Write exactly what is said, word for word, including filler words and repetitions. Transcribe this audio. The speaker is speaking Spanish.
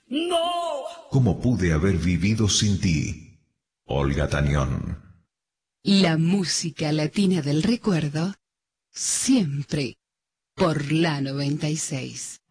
No. ¿Cómo pude haber vivido sin ti? Olga Tañón. La música latina del recuerdo, siempre por la noventa y seis.